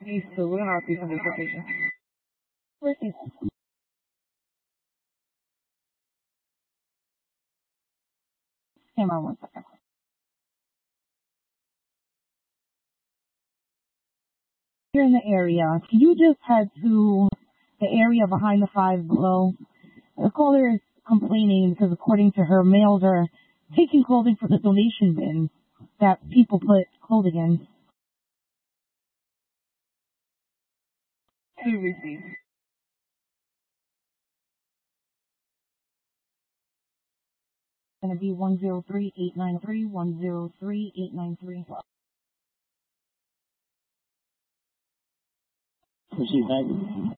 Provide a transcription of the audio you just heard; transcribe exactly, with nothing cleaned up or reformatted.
These two, we're gonna repeat from this location. Receive. Hang on one second. You're in the area. You just head to the area behind the Five Below. The caller is complaining because according to her, males are taking clothing from the donation bin that people put clothing in. To receive. It's going to be one zero three eight nine three, one zero three eight nine three. Receive back.